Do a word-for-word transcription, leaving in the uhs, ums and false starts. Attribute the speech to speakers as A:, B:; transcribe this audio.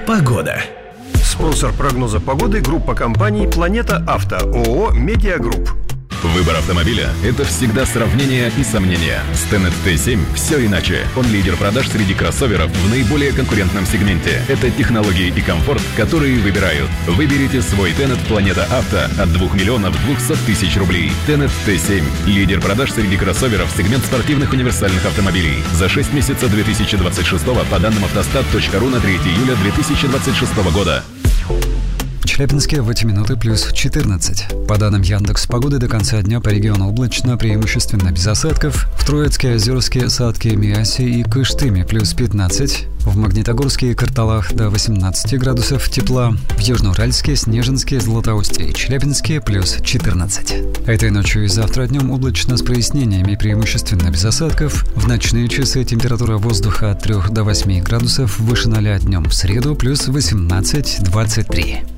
A: Погода. Спонсор прогноза погоды — группа компаний «Планета Авто», ООО «Медиагрупп».
B: Выбор автомобиля – это всегда сравнение и сомнения. С Tenet ти семь все иначе. Он лидер продаж среди кроссоверов в наиболее конкурентном сегменте. Это технологии и комфорт, которые выбирают. Выберите свой Tenet Планета Авто от двух миллионов двухсот тысяч рублей. Tenet ти семь – лидер продаж среди кроссоверов сегмент спортивных универсальных автомобилей. За шесть месяцев две тысячи двадцать шестого по данным автостат точка ру на третье июля две тысячи двадцать шестого года.
C: В Челябинске в эти минуты плюс четырнадцать. По данным Яндекс.Погоды, до конца дня по региону облачно, преимущественно без осадков. В Троицке, Озерске, Сатке, Миасе и Кыштыме плюс пятнадцать. В Магнитогорске и Карталах до восемнадцати градусов тепла. В Южноуральске, Снежинске, Златоусте и Челябинске плюс четырнадцать. Этой ночью и завтра днем облачно с прояснениями, преимущественно без осадков. В ночные часы температура воздуха от трёх до восьми градусов выше ноля, днем в среду плюс восемнадцать-двадцать три.